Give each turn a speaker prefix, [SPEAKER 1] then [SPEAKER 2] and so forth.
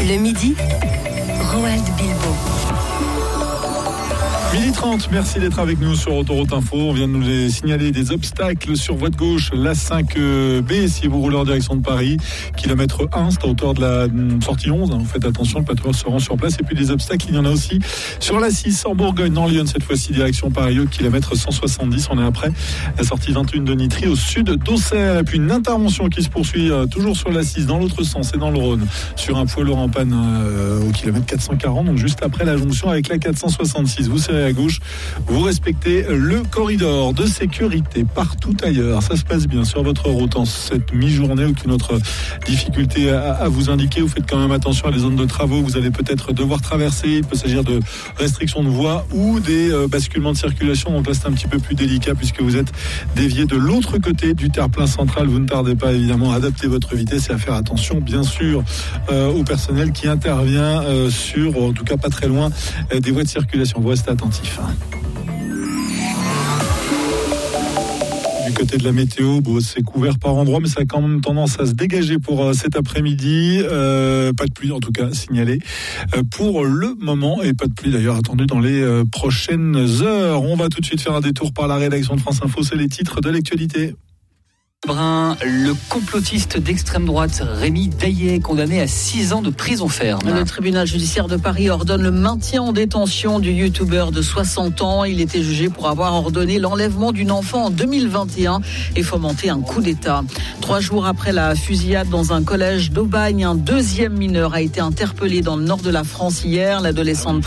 [SPEAKER 1] Le midi, Roald Bilbo.
[SPEAKER 2] 12h30, merci d'être avec nous sur Autoroute Info. On vient de nous signaler des obstacles sur voie de gauche, la 5B, si vous roulez en direction de Paris. Kilomètre 1, c'est à hauteur de la sortie 11. Vous faites attention, le patrouilleur se rend sur place. Et puis des obstacles, il y en a aussi sur la 6 en Bourgogne, dans Lyon, cette fois-ci direction Paris, kilomètre 170. On est après la sortie 21 de Nitry, au sud d'Auxerre. Et puis une intervention qui se poursuit toujours sur la 6, dans l'autre sens et dans le Rhône, sur un poids lourd en panne au kilomètre 440, donc juste après la jonction avec la 466. Vous serez à gauche, vous respectez le corridor de sécurité. Partout ailleurs, ça se passe bien sur votre route en cette mi-journée. Aucune autre difficulté à vous indiquer. Vous faites quand même attention à les zones de travaux. Vous allez peut-être devoir traverser. Il peut s'agir de restrictions de voie ou des basculements de circulation. Donc là, c'est un petit peu plus délicat puisque vous êtes dévié de l'autre côté du terre-plein central. Vous ne tardez pas évidemment à adapter votre vitesse et à faire attention, bien sûr, au personnel qui intervient sur, en tout cas pas très loin, des voies de circulation. Vous restez attentifs. Du côté de la météo, c'est couvert par endroits, mais ça a quand même tendance à se dégager pour cet après-midi. Pas de pluie en tout cas signalée pour le moment, et pas de pluie d'ailleurs attendue dans les prochaines heures. On va tout de suite faire un détour par la rédaction de France Info. C'est les titres de l'actualité.
[SPEAKER 3] Le complotiste d'extrême droite Rémi Daillet, condamné à 6 ans de prison ferme.
[SPEAKER 4] Le tribunal judiciaire de Paris ordonne le maintien en détention du youtubeur de 60 ans. Il était jugé pour avoir ordonné l'enlèvement d'une enfant en 2021 et fomenté un coup d'État. 3 jours après la fusillade dans un collège d'Aubagne, un deuxième mineur a été interpellé dans le nord de la France hier. L'adolescent de